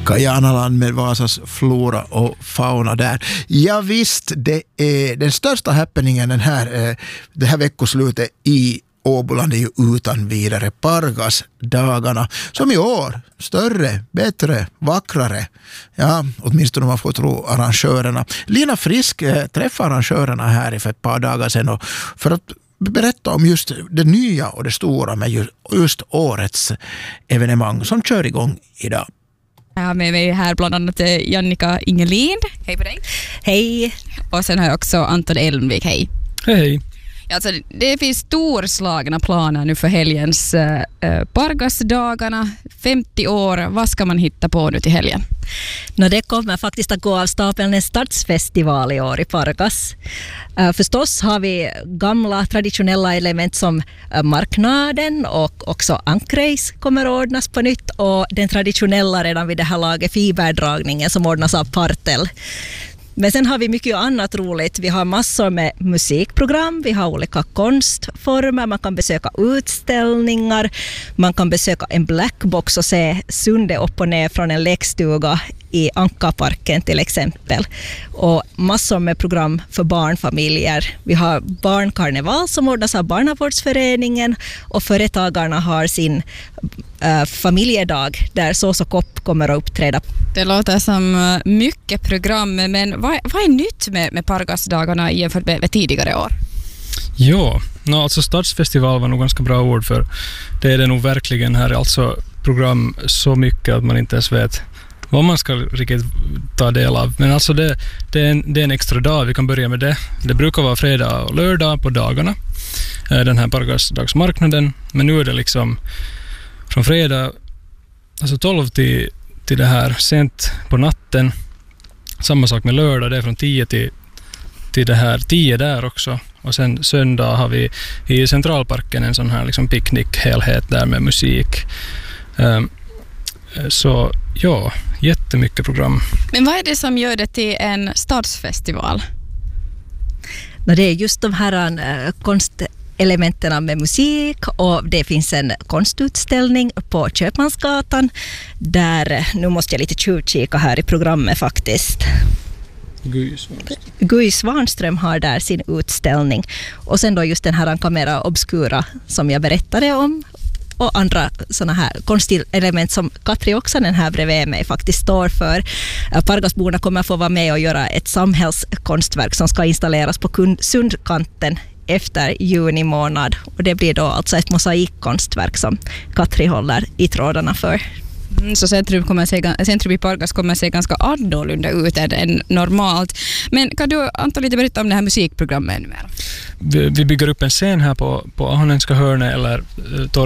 Kajanaland med Vasas flora och fauna där. Ja visst, det är den största happeningen det här veckoslutet i Åboland är ju utan vidare Pargasdagarna, som i år större, bättre, vackrare. Ja, åtminstone man får tro arrangörerna. Lina Frisk träffade arrangörerna här för ett par dagar sedan och för att berätta om just det nya och det stora med just årets evenemang som kör igång idag. Jag har med mig här bland annat Jannika Ingelin. Hej på dig. Hej. Och sen har jag också Anton Elmvik. Hej. Hej. Alltså, det finns storslagna planer nu för helgens Pargasdagarna. 50 år, vad ska man hitta på nu till helgen? Det kommer faktiskt att gå av stapeln en stadsfestival i år i Pargas. Förstås har vi gamla traditionella element som marknaden och också Ankrejs kommer ordnas på nytt och den traditionella redan vid det här laget fiberdragningen som ordnas av Partel. Men sen har vi mycket annat roligt. Vi har massor med musikprogram, vi har olika konstformer, man kan besöka utställningar, man kan besöka en blackbox och se Sunde upp och ner från en lekstuga i Ankaparken till exempel. Och massor med program för barnfamiljer. Vi har barnkarneval som ordnas av Barnavårdsföreningen och företagarna har sin familjedag där Sås och Kopp kommer att uppträda. Det låter som mycket program, men vad är nytt med Pargasdagarna jämfört med tidigare år? Ja, alltså stadsfestival var nog ganska bra ord för det är det nog verkligen här. Alltså program så mycket att man inte ens vet vad man ska riktigt ta del av. Men alltså det är en extra dag, vi kan börja med det. Det brukar vara fredag och lördag på dagarna, den här Pargasdagsmarknaden. Men nu är det liksom från fredag, alltså 12 till det här sent på natten. Samma sak med lördag, det är från 10 till det här 10 där också. Och sen söndag har vi i Centralparken en sån här liksom picknickhelhet där med musik. Så ja, jättemycket program. Men vad är det som gör det till en stadsfestival? Det är just de här konstelementen med musik och det finns en konstutställning på Köpmansgatan där, nu måste jag lite tjuvkika här i programmet faktiskt. Guy Svanström har där sin utställning och sen då just den här Camera Obscura som jag berättade om och andra såna här konstelement som Katri Oksanen här bredvid mig faktiskt står för. Pargasborna kommer få vara med och göra ett samhällskonstverk som ska installeras på Sundkanten efter juni månad och det blir då alltså ett mosaikkonstverk som Katri håller i trådarna för. Så centrum i Pargas kommer se ganska annorlunda ut än normalt. Men kan du Anton lite berätta om det här musikprogrammet ännu mer? Vi bygger upp en scen här på Ahonenska hörnet eller